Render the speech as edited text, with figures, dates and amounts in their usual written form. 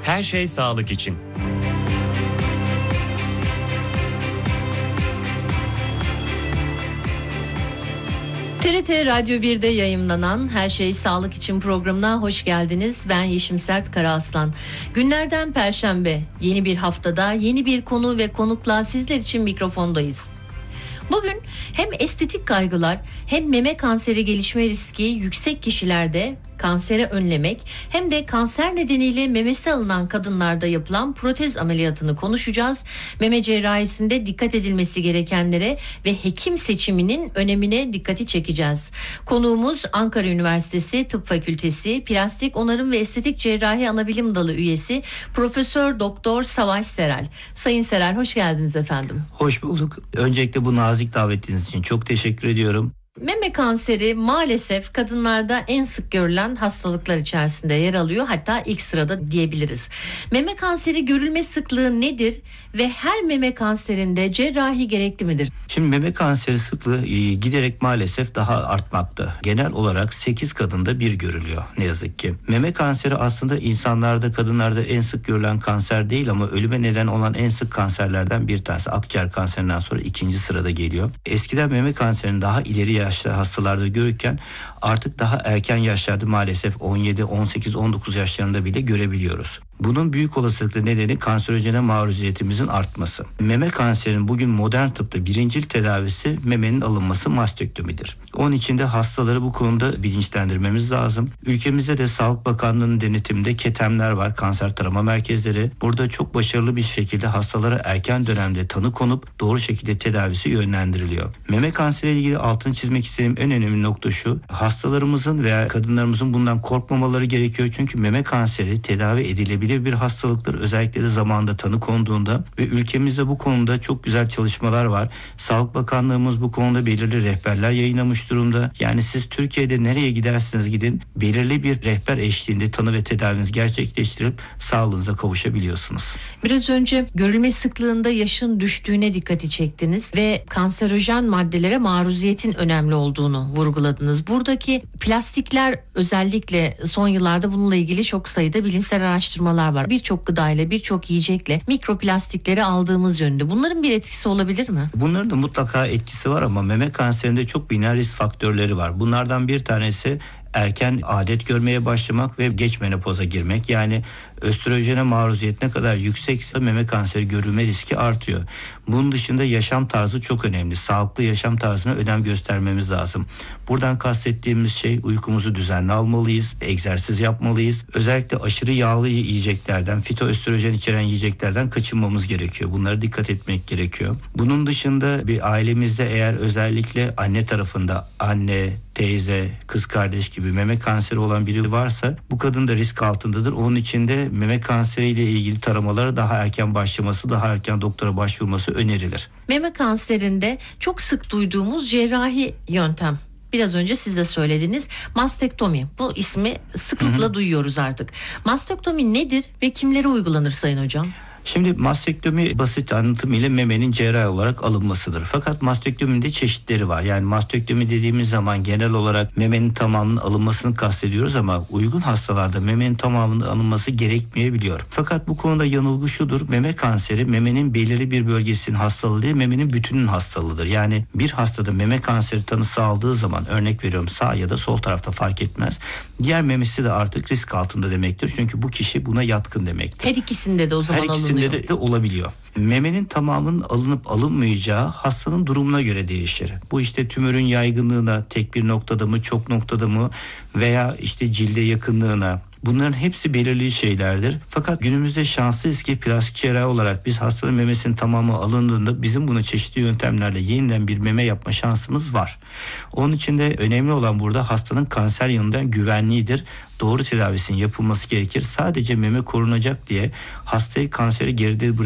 Her şey sağlık için. TRT Radyo 1'de yayımlanan Her Şey Sağlık için programına hoş geldiniz. Ben Yeşim Sert Karaaslan. Günlerden Perşembe, yeni bir haftada yeni bir konu ve konukla sizler için mikrofondayız. Bugün hem estetik kaygılar hem meme kanseri gelişme riski yüksek kişilerde kansere önlemek hem de kanser nedeniyle memesi alınan kadınlarda yapılan protez ameliyatını konuşacağız. Meme cerrahisinde dikkat edilmesi gerekenlere ve hekim seçiminin önemine dikkati çekeceğiz. Konuğumuz Ankara Üniversitesi Tıp Fakültesi Plastik Onarım ve Estetik Cerrahi Anabilim Dalı üyesi Profesör Doktor Savaş Serel. Sayın Serel, hoş geldiniz efendim. Hoş bulduk. Öncelikle bu nazik davetiniz için çok teşekkür ediyorum. Meme kanseri maalesef kadınlarda en sık görülen hastalıklar içerisinde yer alıyor. Hatta ilk sırada diyebiliriz. Meme kanseri görülme sıklığı nedir ve her meme kanserinde cerrahi gerekli midir? Şimdi meme kanseri sıklığı giderek maalesef daha artmakta. Genel olarak 8 kadında bir görülüyor ne yazık ki. Meme kanseri aslında insanlarda, kadınlarda en sık görülen kanser değil ama ölüme neden olan en sık kanserlerden bir tanesi. Akciğer kanserinden sonra ikinci sırada geliyor. Eskiden meme kanserini daha ileri yaşlı hastalarda görürken artık daha erken yaşlarda maalesef 17, 18, 19 yaşlarında bile görebiliyoruz. Bunun büyük olasılıkla nedeni kanserojene maruziyetimizin artması. Meme kanserinin bugün modern tıpta birincil tedavisi memenin alınması mastektomidir. Onun için de hastaları bu konuda bilinçlendirmemiz lazım. Ülkemizde de Sağlık Bakanlığı'nın denetiminde KETEM'ler var, kanser tarama merkezleri. Burada çok başarılı bir şekilde hastalara erken dönemde tanı konup doğru şekilde tedavisi yönlendiriliyor. Meme kanseriyle ilgili altını çizmek istediğim en önemli nokta şu: hastalarımızın veya kadınlarımızın bundan korkmamaları gerekiyor. Çünkü meme kanseri tedavi edilebilir bir hastalıktır. Özellikle de zamanında tanı konduğunda ve ülkemizde bu konuda çok güzel çalışmalar var. Sağlık Bakanlığımız bu konuda belirli rehberler yayınlamış durumda. Yani siz Türkiye'de nereye giderseniz gidin belirli bir rehber eşliğinde tanı ve tedavinizi gerçekleştirip sağlığınıza kavuşabiliyorsunuz. Biraz önce görülme sıklığında yaşın düştüğüne dikkati çektiniz ve kanserojen maddelere maruziyetin önemli olduğunu vurguladınız. Buradaki plastikler özellikle son yıllarda bununla ilgili çok sayıda bilimsel araştırmalar var. Birçok gıdayla, birçok yiyecekle mikroplastikleri aldığımız yönünde. Bunların bir etkisi olabilir mi? Bunların da mutlaka etkisi var ama meme kanserinde çok bilinen risk faktörleri var. Bunlardan bir tanesi erken adet görmeye başlamak ve geç menopoza girmek. Yani östrojene maruziyet ne kadar yüksekse meme kanseri görülme riski artıyor. Bunun dışında yaşam tarzı çok önemli. Sağlıklı yaşam tarzına önem göstermemiz lazım. Buradan kastettiğimiz şey uykumuzu düzenli almalıyız, egzersiz yapmalıyız. Özellikle aşırı yağlı yiyeceklerden, fitoöstrojen içeren yiyeceklerden kaçınmamız gerekiyor. Bunlara dikkat etmek gerekiyor. Bunun dışında bir ailemizde eğer özellikle anne tarafında anne, teyze, kız kardeş gibi meme kanseri olan biri varsa bu kadın da risk altındadır. Onun için de meme kanseriyle ilgili taramalara daha erken başlaması, daha erken doktora başvurması önerilir. Meme kanserinde çok sık duyduğumuz cerrahi yöntem. Biraz önce siz de söylediniz. Mastektomi. Bu ismi sıklıkla duyuyoruz artık. Mastektomi nedir ve kimlere uygulanır Sayın Hocam? Şimdi mastektomi basit anlatımıyla memenin cerrahi olarak alınmasıdır. Fakat mastektominin de çeşitleri var. Yani mastektomi dediğimiz zaman genel olarak memenin tamamının alınmasını kastediyoruz ama uygun hastalarda memenin tamamının alınması gerekmeyebiliyor. Fakat bu konuda yanılgı şudur: meme kanseri memenin belirli bir bölgesinin hastalığı değil, memenin bütünün hastalığıdır. Yani bir hastada meme kanseri tanısı aldığı zaman, örnek veriyorum, sağ ya da sol tarafta fark etmez, diğer memesi de artık risk altında demektir. Çünkü bu kişi buna yatkın demektir. Her ikisinde de o zaman alınıyor. Her ikisinde de olabiliyor. Memenin tamamının alınıp alınmayacağı hastanın durumuna göre değişir. Bu işte tümörün yaygınlığına, tek bir noktada mı, çok noktada mı veya işte cilde yakınlığına, bunların hepsi belirli şeylerdir. Fakat günümüzde şanslıyız ki plastik cerrahi olarak biz hastanın memesinin tamamı alındığında bizim bunu çeşitli yöntemlerle yeniden bir meme yapma şansımız var. Onun için de önemli olan burada hastanın kanser yanından güvenliğidir. Doğru tedavisinin yapılması gerekir. Sadece meme korunacak diye hastayı kanseri geride